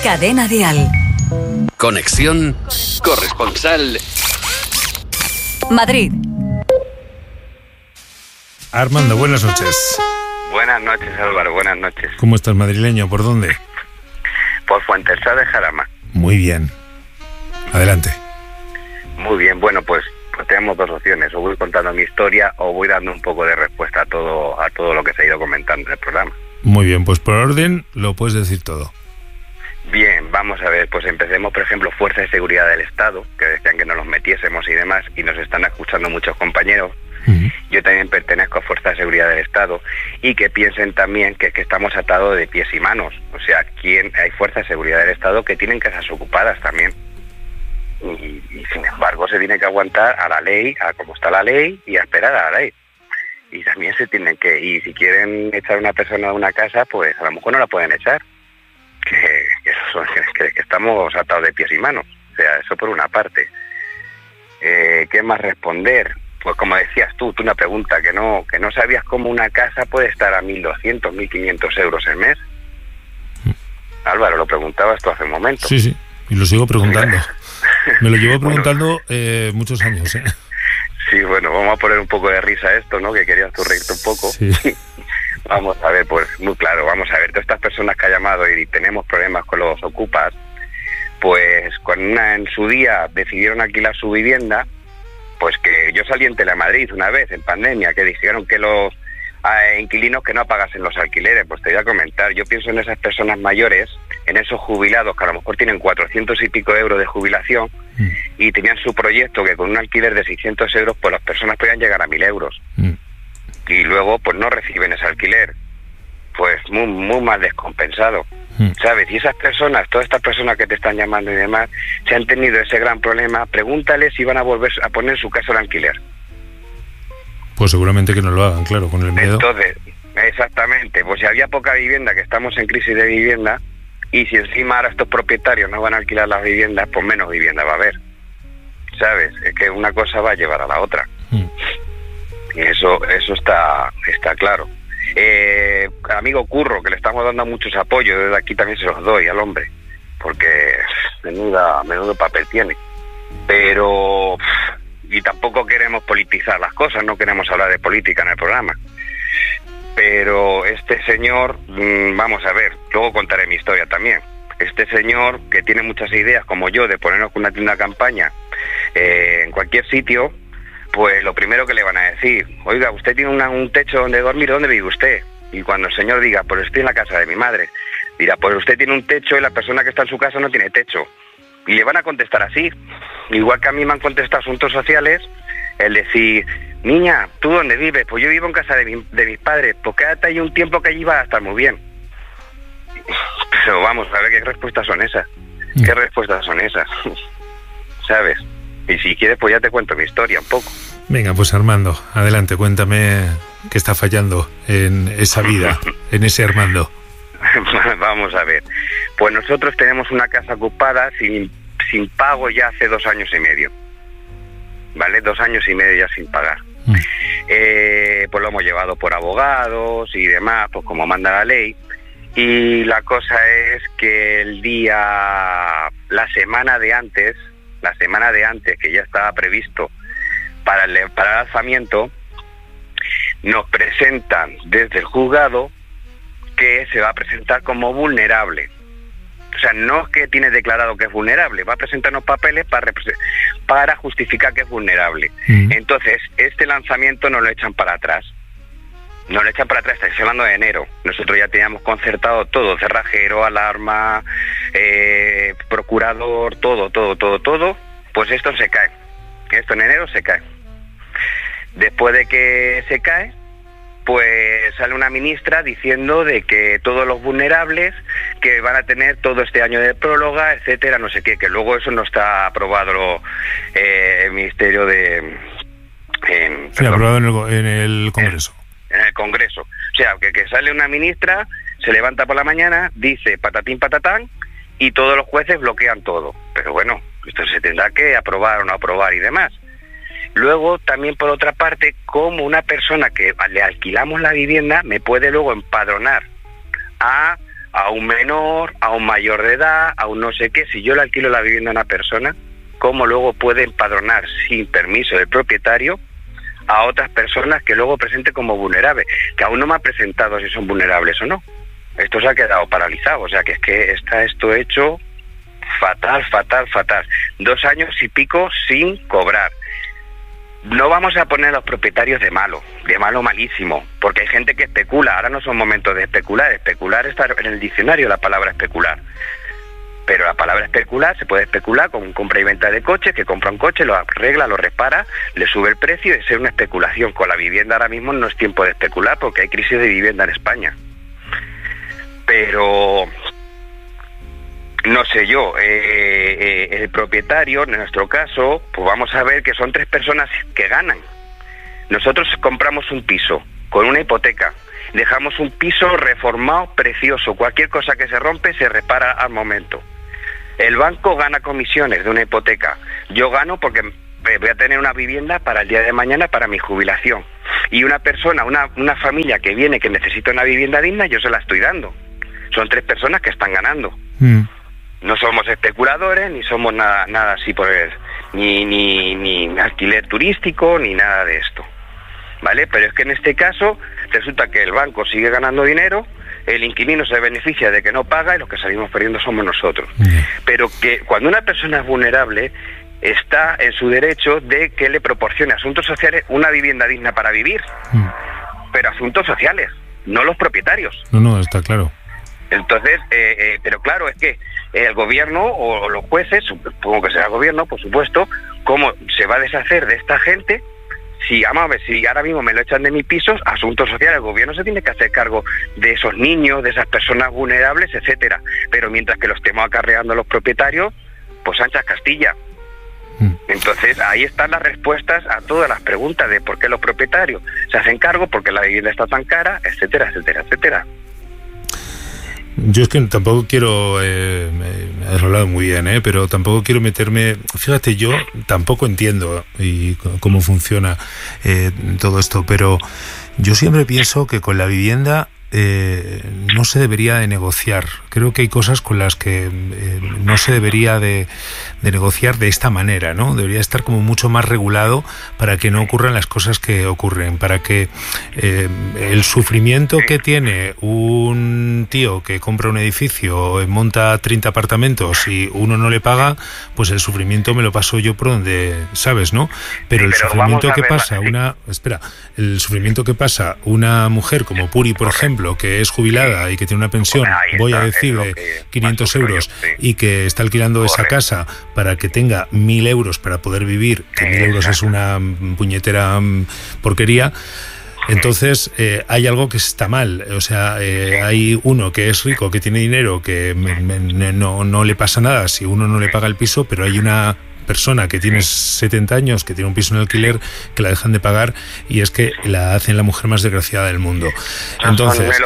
Cadena Dial. Conexión corresponsal Madrid. Armando, buenas noches. Buenas noches, Álvaro, buenas noches. ¿Cómo estás, madrileño? ¿Por dónde? Por Fuentesá de Jarama. Muy bien. Adelante. Muy bien, bueno, pues tenemos dos opciones. O voy contando mi historia o voy dando un poco de respuesta a todo lo que se ha ido comentando en el programa. Muy bien, pues por orden lo puedes decir todo. Bien, vamos a ver, pues empecemos, por ejemplo, Fuerza de Seguridad del Estado, que decían que no los metiésemos y demás, y nos están escuchando muchos compañeros. Uh-huh. Yo también pertenezco a Fuerza de Seguridad del Estado, y que piensen también que estamos atados de pies y manos. O sea, hay Fuerza de Seguridad del Estado que tienen casas ocupadas también. Y sin embargo se tiene que aguantar a la ley, a cómo está la ley, y a esperar a la ley. Y también se tienen que, y si quieren echar a una persona de una casa, pues a lo mejor no la pueden echar. Que estamos atados de pies y manos. O sea, eso por una parte. ¿Qué más responder? Pues como decías tú una pregunta, que no sabías cómo una casa puede estar a 1.200, 1.500 euros el mes. Álvaro, lo preguntabas tú hace un momento. Sí, y lo sigo preguntando. Me lo llevo preguntando muchos años, ¿eh? Sí, bueno, vamos a poner un poco de risa a esto, ¿no? Que querías tú reírte un poco. Sí. Vamos a ver, pues muy claro, vamos a ver, todas estas personas que han llamado y tenemos problemas con los ocupas, pues cuando en su día decidieron alquilar su vivienda, pues que yo salí en Telemadrid una vez, en pandemia, que dijeron que los inquilinos que no pagasen los alquileres. Pues te voy a comentar, yo pienso en esas personas mayores, en esos jubilados que a lo mejor tienen 400 y pico euros de jubilación y tenían su proyecto que con un alquiler de 600 euros, pues las personas podían llegar a 1.000 euros. Y luego pues no reciben ese alquiler, pues muy mal descompensado, ¿sabes? Y esas personas, todas estas personas que te están llamando y demás, si han tenido ese gran problema, pregúntales si van a volver a poner su casa al alquiler. Pues seguramente que no lo hagan, claro, con el miedo. Entonces, exactamente, pues si había poca vivienda, que estamos en crisis de vivienda, y si encima ahora estos propietarios no van a alquilar las viviendas, pues menos vivienda va a haber, ¿sabes? Es que una cosa va a llevar a la otra. Eso está claro. Amigo Curro, que le estamos dando muchos apoyos, desde aquí también se los doy al hombre, porque menudo papel tiene. Pero, y tampoco queremos politizar las cosas, no queremos hablar de política en el programa. Pero este señor, vamos a ver, luego contaré mi historia también. Este señor, que tiene muchas ideas, como yo, de ponernos con una tienda de campaña en cualquier sitio, pues lo primero que le van a decir, oiga, usted tiene un techo donde dormir, ¿dónde vive usted? Y cuando el señor diga, pues estoy en la casa de mi madre, dirá, pues usted tiene un techo y la persona que está en su casa no tiene techo. Y le van a contestar así, igual que a mí me han contestado asuntos sociales, el decir, niña, ¿tú dónde vives? Pues yo vivo en casa de mis padres, pues quédate ahí un tiempo que allí va a estar muy bien. Pero vamos, a ver qué respuestas son esas. ¿Qué respuestas son esas? ¿Sabes? Y si quieres, pues ya te cuento mi historia un poco. Venga, pues Armando, adelante, cuéntame qué está fallando en esa vida, en ese Armando. Vamos a ver. Pues nosotros tenemos una casa ocupada sin pago ya hace 2 años y medio. ¿Vale? 2 años y medio ya sin pagar. Pues lo hemos llevado por abogados y demás, pues como manda la ley. Y la cosa es que la semana de antes, que ya estaba previsto para el alzamiento, nos presentan desde el juzgado que se va a presentar como vulnerable. O sea, no es que tiene declarado que es vulnerable, va a presentarnos papeles para justificar que es vulnerable. Entonces, este lanzamiento nos lo echan para atrás. Estoy hablando de enero. Nosotros ya teníamos concertado todo, cerrajero, alarma, procurador, todo. Pues esto se cae. Esto en enero se cae. Después de que se cae, pues sale una ministra diciendo de que todos los vulnerables que van a tener todo este año de prórroga, etcétera, no sé qué, que luego eso no está aprobado el Ministerio de... aprobado en el Congreso. En el Congreso. O sea, que sale una ministra, se levanta por la mañana, dice patatín patatán, y todos los jueces bloquean todo. Pero bueno, esto se tendrá que aprobar o no aprobar y demás. Luego, también por otra parte, como una persona que le alquilamos la vivienda me puede luego empadronar a a un menor, a un mayor de edad, a un no sé qué. Si yo le alquilo la vivienda a una persona, ¿cómo luego puede empadronar sin permiso del propietario a otras personas que luego presente como vulnerables? Que aún no me ha presentado si son vulnerables o no. Esto se ha quedado paralizado, o sea que es que está esto hecho fatal. 2 años y pico sin cobrar. No vamos a poner a los propietarios de malo malísimo, porque hay gente que especula. Ahora no son momentos de especular. Especular está en el diccionario la palabra especular. Pero la palabra especular, se puede especular con compra y venta de coches, que compra un coche, lo arregla, lo repara, le sube el precio y es una especulación. Con la vivienda ahora mismo no es tiempo de especular porque hay crisis de vivienda en España. Pero no sé yo, el propietario, en nuestro caso, pues vamos a ver que son 3 personas que ganan. Nosotros compramos un piso con una hipoteca, dejamos un piso reformado, precioso, cualquier cosa que se rompe se repara al momento. El banco gana comisiones de una hipoteca, yo gano porque voy a tener una vivienda para el día de mañana, para mi jubilación. Y una persona, una familia que viene que necesita una vivienda digna, yo se la estoy dando. Son 3 personas que están ganando. No somos especuladores, ni somos nada así, ni alquiler turístico, ni nada de esto, ¿vale? Pero es que en este caso resulta que el banco sigue ganando dinero, el inquilino se beneficia de que no paga y los que salimos perdiendo somos nosotros. Pero que cuando una persona es vulnerable, está en su derecho de que le proporcione a asuntos sociales una vivienda digna para vivir. Pero asuntos sociales, no los propietarios. No, está claro. Entonces, pero claro, es que el gobierno o los jueces, supongo que será el gobierno, por supuesto, ¿cómo se va a deshacer de esta gente? Si ahora mismo me lo echan de mis pisos, asuntos sociales, el gobierno se tiene que hacer cargo de esos niños, de esas personas vulnerables, etcétera. Pero mientras que lo estemos acarreando los propietarios, pues anchas Castilla. Entonces ahí están las respuestas a todas las preguntas de por qué los propietarios se hacen cargo, por qué la vivienda está tan cara, etcétera. Yo es que tampoco quiero, me has hablado muy bien, pero tampoco quiero meterme, fíjate, yo tampoco entiendo cómo funciona todo esto, pero yo siempre pienso que con la vivienda no se debería de negociar. Creo que hay cosas con las que no se debería de negociar de esta manera, ¿no? Debería estar como mucho más regulado para que no ocurran las cosas que ocurren, para que el sufrimiento que tiene un tío que compra un edificio, monta 30 apartamentos y uno no le paga, pues el sufrimiento me lo paso yo por donde, ¿sabes, no? Pero el sufrimiento que pasa el sufrimiento que pasa una mujer como Puri, por ejemplo, que es jubilada y que tiene una pensión, voy a decir, de 500 euros y que está alquilando esa casa para que tenga 1.000 euros para poder vivir, que 1.000 euros es una puñetera porquería. Entonces hay algo que está mal, o sea, hay uno que es rico, que tiene dinero, que no le pasa nada si uno no le paga el piso, pero hay una persona que tiene 70 años, que tiene un piso en alquiler, que la dejan de pagar, y es que la hacen la mujer más desgraciada del mundo. Entonces,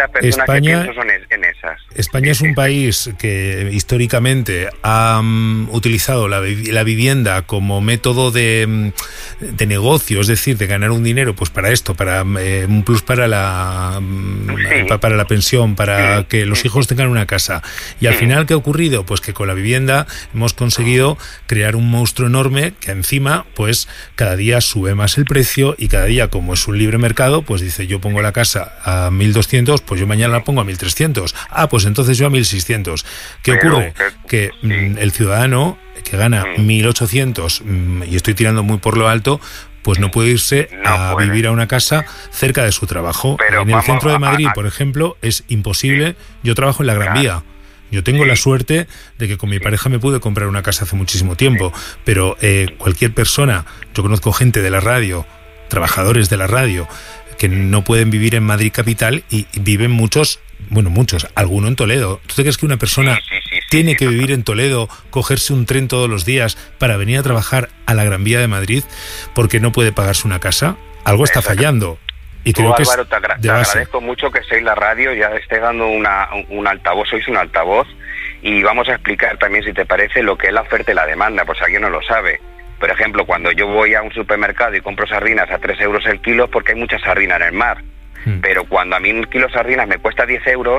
España es un país que históricamente ha utilizado la vivienda como método de negocio, es decir, de ganar un dinero, pues para esto, para un plus para la pensión, para que los hijos tengan una casa. Y al final, ¿qué ha ocurrido? Pues que con la vivienda hemos conseguido crear un monstruo enorme que encima, pues cada día sube más el precio, y cada día, como es un libre mercado, pues dice, yo pongo la casa a 1.200, pues yo mañana la pongo a 1.300. Pues entonces yo a 1.600. ¿Qué ocurre? Que el ciudadano que gana 1.800, y estoy tirando muy por lo alto, pues no puede irse vivir a una casa cerca de su trabajo. En el centro de Madrid, por ejemplo, es imposible. Yo trabajo en la Gran Vía. Yo tengo la suerte de que con mi pareja me pude comprar una casa hace muchísimo tiempo, pero cualquier persona, yo conozco gente de la radio, trabajadores de la radio, que no pueden vivir en Madrid capital, y viven muchos, alguno en Toledo. ¿Tú te crees que una persona tiene que vivir en Toledo, cogerse un tren todos los días para venir a trabajar a la Gran Vía de Madrid porque no puede pagarse una casa? Algo está fallando. Y creo que Álvaro, te agradezco mucho que seáis la radio, ya esté dando un altavoz, sois un altavoz, y vamos a explicar también, si te parece, lo que es la oferta y la demanda, por si alguien no lo sabe. Por ejemplo, cuando yo voy a un supermercado y compro sardinas a 3 euros el kilo, porque hay muchas sardinas en el mar. Pero cuando a mí un kilo de sardinas me cuesta 10 euros,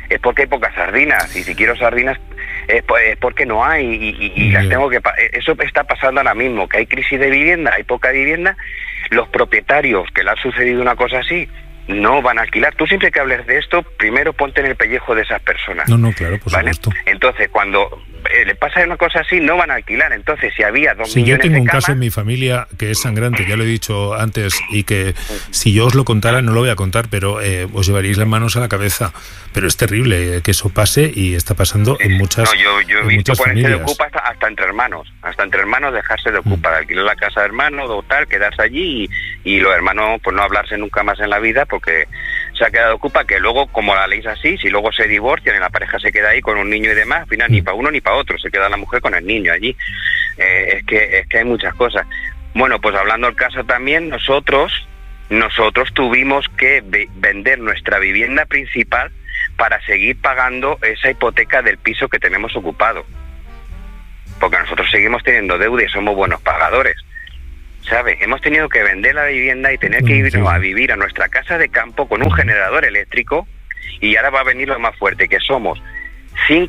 es porque hay pocas sardinas, y si quiero sardinas es porque no hay, y las tengo que... Eso está pasando ahora mismo, que hay crisis de vivienda, hay poca vivienda, los propietarios que le ha sucedido una cosa así, no van a alquilar. Tú siempre que hables de esto, primero ponte en el pellejo de esas personas. No, claro, por supuesto. Entonces, cuando le pasa una cosa así, no van a alquilar. Entonces, si había 2 millones de camas... Si yo tengo un caso en mi familia que es sangrante, ya lo he dicho antes, y que si yo os lo contara, no lo voy a contar, pero os llevaríais las manos a la cabeza. Pero es terrible que eso pase, y está pasando en muchas familias. Yo he visto ponerse de ocupa hasta entre hermanos dejarse de ocupa, de alquilar la casa de hermanos o tal, quedarse allí, y los hermanos pues no hablarse nunca más en la vida porque se ha quedado ocupa, que luego, como la ley es así, si luego se divorcian y la pareja se queda ahí con un niño y demás, al final ni para uno ni para otro, se queda la mujer con el niño allí. Es que hay muchas cosas. Bueno, pues hablando del caso también, nosotros tuvimos que vender nuestra vivienda principal para seguir pagando esa hipoteca del piso que tenemos ocupado, porque nosotros seguimos teniendo deuda y somos buenos pagadores, ¿sabes? Hemos tenido que vender la vivienda y tener que irnos a vivir a nuestra casa de campo con un generador eléctrico, y ahora va a venir lo más fuerte, que somos 6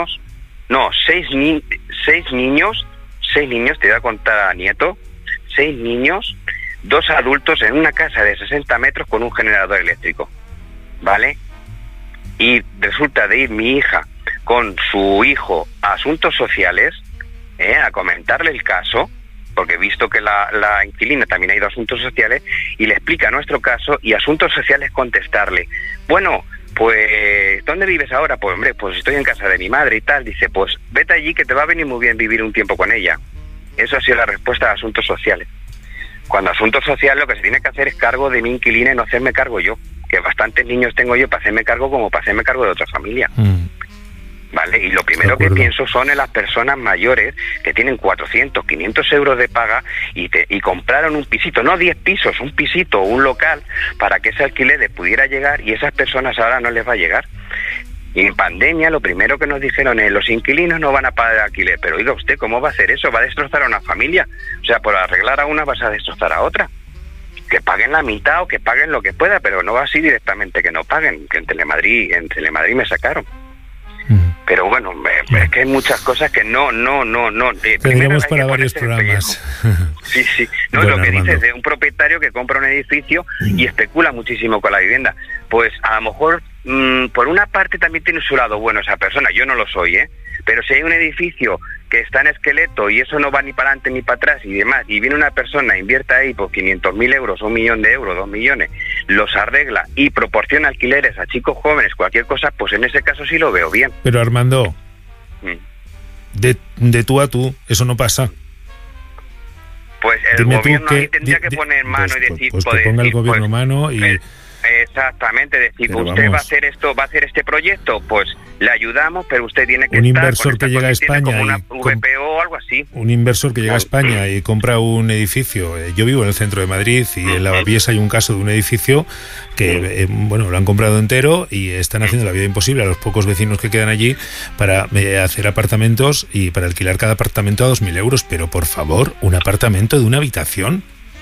niños, te voy a contar a Nieto, 6 niños, 2 adultos en una casa de 60 metros con un generador eléctrico, ¿vale? Y resulta de ir mi hija con su hijo a Asuntos Sociales, a comentarle el caso, porque he visto que la inquilina también ha ido a Asuntos Sociales, y le explica nuestro caso, y Asuntos Sociales contestarle, bueno, pues, ¿dónde vives ahora? Pues, hombre, pues estoy en casa de mi madre y tal. Dice, pues, vete allí que te va a venir muy bien vivir un tiempo con ella. Eso ha sido la respuesta de Asuntos Sociales. Cuando Asuntos Sociales lo que se tiene que hacer es cargo de mi inquilina y no hacerme cargo yo, que bastantes niños tengo yo para hacerme cargo como para hacerme cargo de otra familia. ¿Vale? Y lo primero que pienso son en las personas mayores que tienen 400, 500 euros de paga y compraron un pisito, no 10 pisos, un pisito, un local, para que ese alquiler les pudiera llegar, y esas personas ahora no les va a llegar. Y en pandemia lo primero que nos dijeron es, los inquilinos no van a pagar el alquiler. Pero oiga usted, ¿cómo va a hacer eso? Va a destrozar a una familia. O sea, por arreglar a una vas a destrozar a otra. Que paguen la mitad o que paguen lo que pueda, pero no va así directamente que no paguen, que en Telemadrid me sacaron. Pero bueno, es que hay muchas cosas que no. Tendríamos para varios programas. Sí. No, bueno, lo que dices de un propietario que compra un edificio y especula muchísimo con la vivienda. Pues a lo mejor, por una parte también tiene su lado bueno esa persona, yo no lo soy, pero si hay un edificio que está en esqueleto y eso no va ni para adelante ni para atrás y demás, y viene una persona, invierte ahí por 500.000 euros, 1 millón de euros, 2 millones, los arregla y proporciona alquileres a chicos jóvenes, cualquier cosa, pues en ese caso sí lo veo bien. Pero Armando, de tú a tú, eso no pasa. Pues el gobierno ahí tendría que poner mano y decir... Pues que ponga el gobierno mano y... Exactamente, decir, pero usted vamos, va a hacer esto, va a hacer este proyecto, pues le ayudamos, pero usted tiene que un estar inversor que llega a España como una VPO o algo así. Un inversor que llega a España y compra un edificio. Yo vivo en el centro de Madrid y en Lavapiés hay un caso de un edificio que lo han comprado entero y están haciendo la vida imposible a los pocos vecinos que quedan allí para hacer apartamentos y para alquilar cada apartamento a 2.000 euros. Pero por favor, un apartamento de una habitación.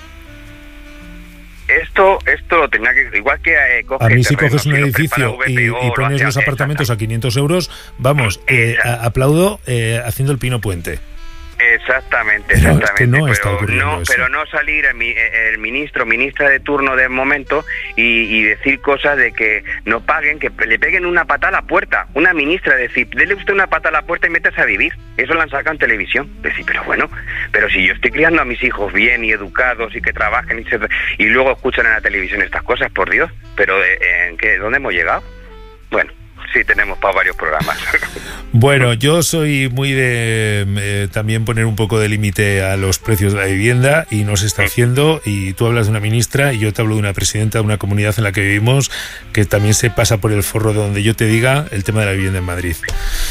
Esto lo tenía que... Igual que a mí si coges un edificio y pones los apartamentos a 500 euros, vamos, aplaudo haciendo el Pino Puente. Exactamente. Es que no está ocurriendo eso. Pero no salir el ministra de turno del momento y decir cosas de que no paguen, que le peguen una pata a la puerta. Una ministra decir, dele usted una pata a la puerta y métase a vivir. Eso lo han sacado en televisión. Decir, pero si yo estoy criando a mis hijos bien y educados y que trabajen y luego escuchan en la televisión estas cosas, por Dios. Pero ¿dónde hemos llegado? Bueno. Sí, tenemos para varios programas. Bueno, yo soy muy de también poner un poco de límite a los precios de la vivienda y no se está haciendo, y tú hablas de una ministra y yo te hablo de una presidenta de una comunidad en la que vivimos que también se pasa por el forro de donde yo te diga el tema de la vivienda en Madrid.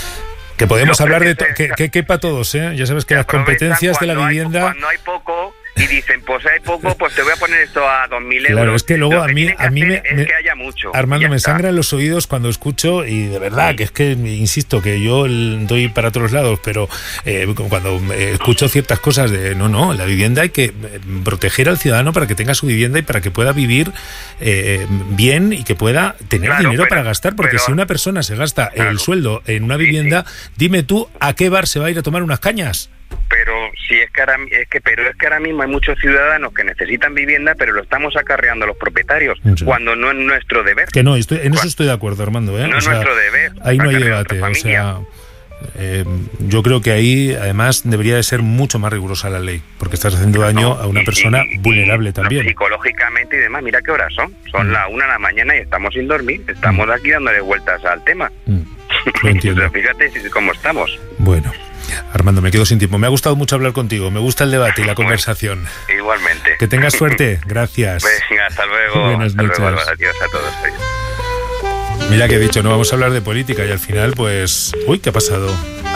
Que podemos hablar de que quepa todos, ¿eh? Ya sabes que las competencias de la vivienda... Cuando hay poco... y dicen, pues hay poco, pues te voy a poner esto a 2.000 euros. Claro, es que luego a mí es que haya mucho. Armando, me sangran los oídos cuando escucho, y de verdad que es que, insisto, que yo doy para todos lados, pero cuando escucho ciertas cosas de no, la vivienda hay que proteger al ciudadano para que tenga su vivienda y para que pueda vivir bien y que pueda tener dinero para gastar, porque si una persona se gasta el sueldo en una vivienda, dime tú a qué bar se va a ir a tomar unas cañas. Pero si es que ahora mismo hay muchos ciudadanos que necesitan vivienda, pero lo estamos acarreando a los propietarios, cuando no es nuestro deber. Que no, eso estoy de acuerdo, Armando. No es nuestro deber. Ahí no hay debate. O sea, yo creo que ahí, además, debería de ser mucho más rigurosa la ley, porque estás haciendo daño a una persona vulnerable también. Psicológicamente y demás. Mira qué horas son. Son las 1 de la mañana y estamos sin dormir. Estamos aquí dándole vueltas al tema. Lo entiendo. Fíjate cómo estamos. Bueno, Armando, me quedo sin tiempo. Me ha gustado mucho hablar contigo. Me gusta el debate y la conversación. Igualmente. Que tengas suerte. Gracias. Venga, hasta luego. Buenas noches. Luego. Adiós a todos. Mira que he dicho, no vamos a hablar de política y al final, pues... Uy, ¿qué ha pasado?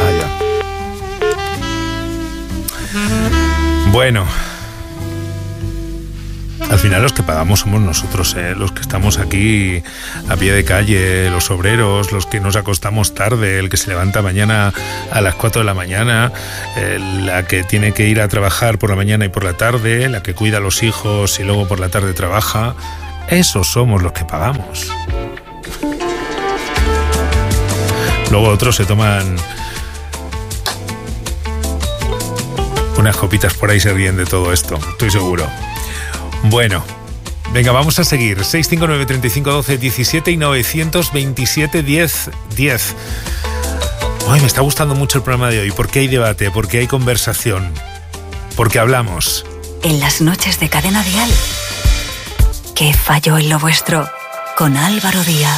Bueno... Al final los que pagamos somos nosotros, los que estamos aquí a pie de calle, los obreros, los que nos acostamos tarde, el que se levanta mañana a las 4 de la mañana, la que tiene que ir a trabajar por la mañana y por la tarde, la que cuida a los hijos y luego por la tarde trabaja. Esos somos los que pagamos. Luego otros se toman unas copitas por ahí y se ríen de todo esto, estoy seguro. Bueno, venga, vamos a seguir. 659 35 12 17 y 927 10 10. Ay, me está gustando mucho el programa de hoy, porque hay debate, porque hay conversación, porque hablamos. En las noches de Cadena Dial, ¿qué falló en lo vuestro? Con Álvaro Díaz.